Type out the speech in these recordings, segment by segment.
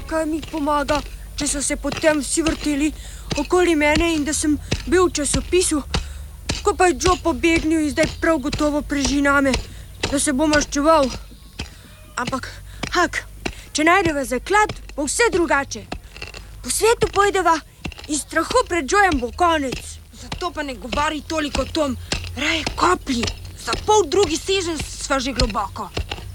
kaj mi pomaga, če so se potem vsi vrteli okoli mene in da sem bil v časopisu, ko pa je Joe pobegnil in zdaj prav gotovo preži name, da se bo maščeval. Ampak, Hak, če najdeva zaklad, bo vse drugače. Po svetu pojdeva in strahu pred Joejem bo konec. Zato pa ne govori toliko o tom, raje koplji. Za pol drugi sežen sva že globoko.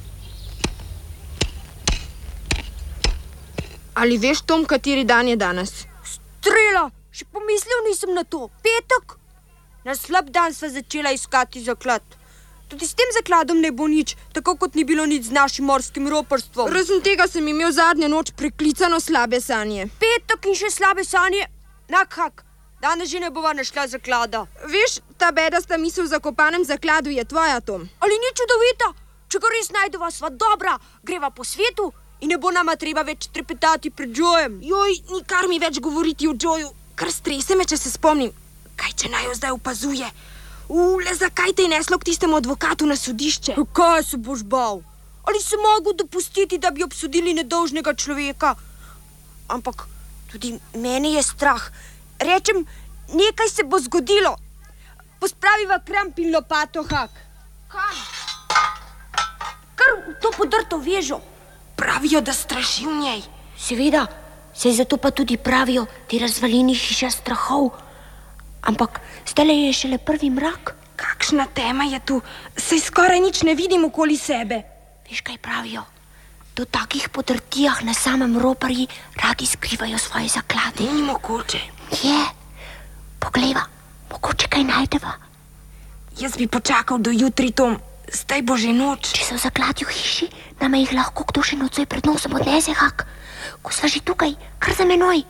Ali veš, Tom, kateri dan je danes? Strela, še pomislil nisem na to. Petek? Na slab dan sva začela iskati zaklad. Tudi s tem zakladom ne bo nič, tako kot ni bilo nič z našim morskim roparstvom. Razen tega sem imel zadnjo noč preklicano slabe sanje. Petek in še slabe sanje? Hak, danes že ne bova našla zaklada. Veš, ta bedasta misel v zakopanem zakladu je tvoja, Tom. Ali ni čudovita? Če ga res najdeva, sva dobra, greva po svetu in ne bo nama treba več trepetati pred Joejem. Joj, nikar mi več govoriti o Joeju, kar strese me, če se spomnim. Kaj, če naj jo zdaj opazuje? Le zakaj te je neslo k tistemu advokatu na sodišče? Kaj se boš bal? Ali se mogo dopustiti, da bi obsodili nedolžnega človeka? Ampak tudi mene je strah. Rečem, nekaj se bo zgodilo. Pospraviva kramp in lopato, Hak. Kam? Kar v to podrto vežo. Pravijo, da straši v njej. Seveda, saj zato pa tudi pravijo ti razvalini hiša strahov. Ampak zdaj je šele prvi mrak. Kakšna tema je tu, saj skoraj nič ne vidim okoli sebe. Veš, kaj pravijo? Do takih podrtijah na samem roparji radi skrivajo svoje zaklade. Ni mogoče. Je, poglejva, mogoče kaj najdeva. Jaz bi počakal do jutri, Tom, zdaj bo že noč. Če so zakladi v hiši, nama jih lahko kdo še nocoj pred nosom odnese, Hak. Ko sva že tukaj, kar za menoj.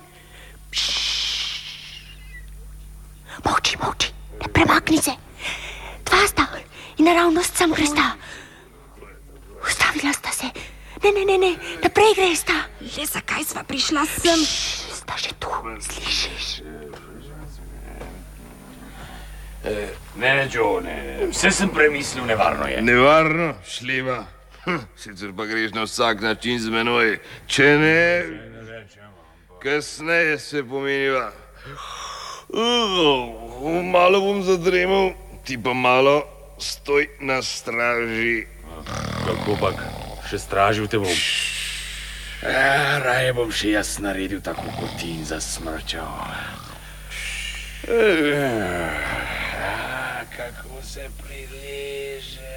Molči, ne premakni se. Dva sta in naravnost sam gresta. Ustavila sta se. Ne, naprej gresta. Le zakaj sva prišla sem? Sta že tu, slišiš? Ne, Joe, ne. Vse sem premislil, nevarno je. Nevarno, šljiva. Sicer pa greš na vsak način z menoj. Če ne, kasneje se pomeniva. Malo bom zadremal, ti pa malo stoj na straži. Kako pak, še stražil te bom. Raje bom še jaz naredil tako kot ti in zasmrčal. Kako se prileže.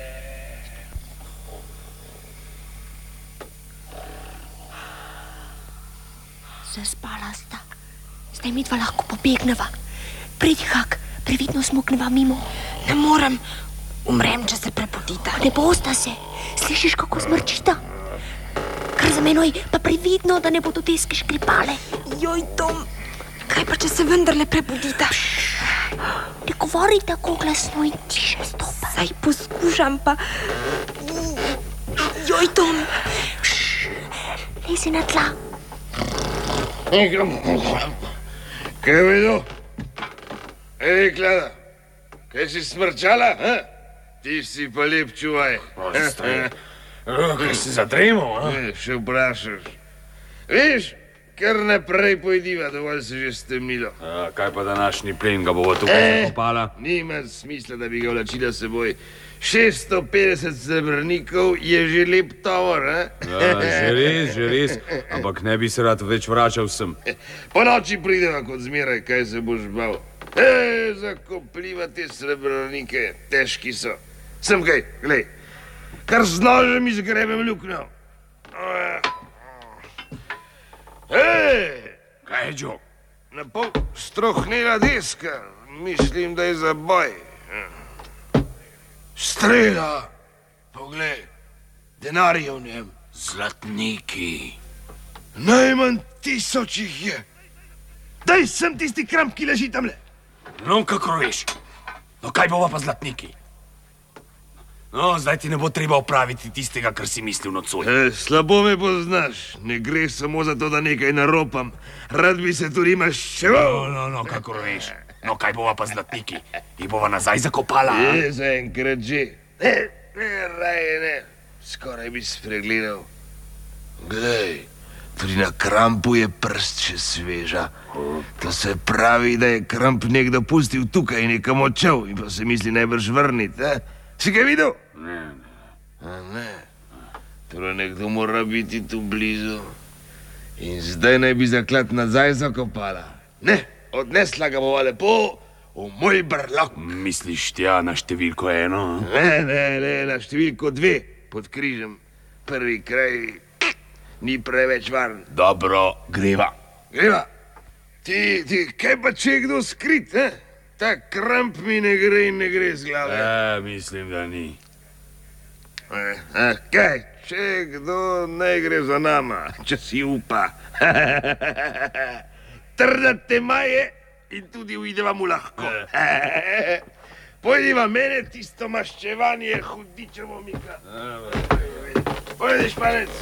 Zaspala sta. Zdaj midva lahko pobegneva. Pridi, Hak, previdno smukneva mimo. Ne morem, umrem, če se prepotita. Ne bosta se. Slišiš, kako smrčita? Kar za menoj, pa previdno, da ne bodo deske škripale. Joj, Tom, kaj pa, če se vendarle prepotita? Ne govori tako glasno in tiše stopa. Saj poskušam pa. Joj, Tom. Lezi na tla. Kaj je vedel? Ej, Klada, kaj si smrčala? Ti si pa lep čuvaj. Kaj si zadremal? Še vprašaš. Viš, kar naprej pojdiva, dovolj se že stemnilo. Kaj pa današnji plen, ga bova tukaj zakopala? Nima smisla, da bi ga vlačila seboj. 650 srebrnikov je že lep tovor, Že res, ampak ne bi se rad več vračal sem. Po noči prideva kot zmeraj, kaj se boš bal. Zakopljiva te srebrnike, težki so. Sem kaj, glej, kar z nožem izgrebem luknjo. Kaj je, Joe? Na pol strohnela deska, mislim, da je za boj. Strela, poglej, denar je v njem. Zlatniki. Najmanj 1000 jih je. Daj sem tisti kramp, ki leži tamle. No, kako veš? No, kaj bova pa zlatniki? No, zdaj ti ne bo treba opraviti tistega, kar si mislil nocoj. Slabo me poznaš. Ne gre samo za to, da nekaj naropam. Rad bi se tudi maščeval. No, kako veš? No, kaj bova pa zlatniki? Jih bova nazaj zakopala? Zaenkrat že. Raje ne. Skoraj bi spregledal. Glej, Tudi na krampu je prst še sveža. To se pravi, da je kramp nekdo pustil tukaj in nekam odšel in pa se misli najbrž vrniti, eh? Si ga videl? Ne. A ne. Torej nekdo mora biti tu blizu. In zdaj naj bi zaklad nazaj zakopala. Ne, odnesla ga bova lepo v moj brlog. Misliš tja na številko 1? Ne, na številko 2 pod križem. Prvi kraj ni preveč varen. Dobro, greva. Greva. Ti, kaj pa če je kdo skrit, eh? Ta kramp mi ne gre in ne gre z glave. Mislim, da ni. Kaj, če kdo ne gre za nama, če si upa. Trda tema je in tudi uideva mu lahko. Pojdiva mene tisto maščevanje hudičevo mika. Pojdi, Španec.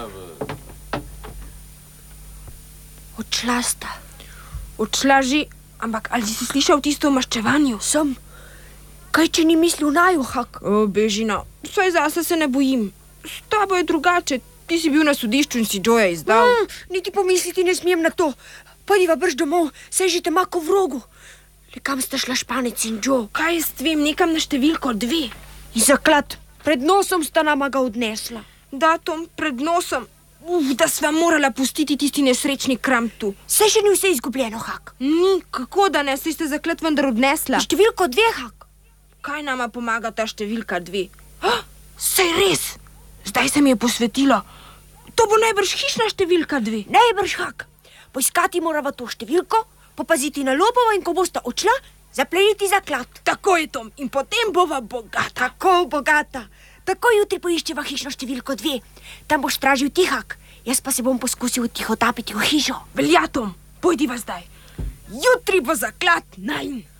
Odšla sta. Odšla že, ampak ali si slišal tisto o maščevanju? Sem. Kaj, če ni mislil naju, Hak? O, Bežina, saj zase se ne bojim. S tabo je drugače. Ti si bil na sodišču in si Joeja izdal. Niti pomisliti ne smem na to. Pojdiva brž domov, saj že te mako v rogu. Le kam sta šla Španec in Joe? Kaj jaz tvem, nekam na številko 2. In zaklad, pred nosom sta nama ga odnesla. Datum pred nosom. Da sva morala pustiti tisti nesrečni kramp tu. Saj še ni vse izgubljeno, Hak. Ni, kako da ne, saj ste zaklad vendar odnesla. Številko 2, Hak. Kaj nama pomaga ta številka 2? Saj res, zdaj se mi je posvetilo. To bo najbrž hišna številka 2. Najbrž, Hak. Poiskati morava to številko, popaziti na lopova in ko bosta odšla, zapleniti zaklad. Tako je, Tom, in potem bova bogata. Tako bogata. Tako jutri poiščeva hišno številko 2. Tam boš stražil ti, Hak. Jaz pa se bom poskusil tihotapiti v hišo. Velja, Tom, pojdiva zdaj. Jutri bo zaklad najin.